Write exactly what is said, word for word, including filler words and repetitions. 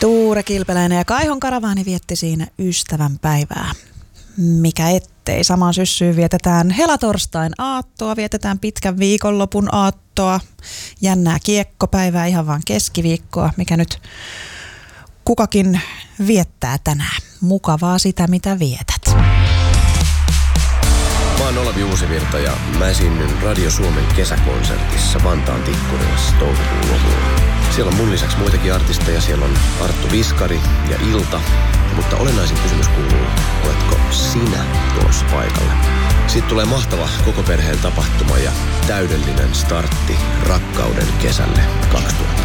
Tuure Kilpeläinen ja Kaihon Karavaani vietti siinä ystävän päivää. Mikä ettei. Samaan syssyyn vietetään helatorstain aattoa, vietetään pitkän viikonlopun aattoa, jännää kiekkopäivää, ihan vaan keskiviikkoa, mikä nyt kukakin viettää tänään. Mukavaa sitä, mitä vietät. Mä oon Olavi Uusivirta ja mä esiinnyn Radio Suomen kesäkonsertissa Vantaan Tikkurilassa toukokuun lopulla. Siellä on mun lisäksi muitakin artisteja. Siellä on Arttu Viskari ja Ilta. Mutta olennaisin kysymys kuuluu, oletko sinä tulossa paikalle? Siitä tulee mahtava koko perheen tapahtuma ja täydellinen startti rakkauden kesälle kaksituhatta.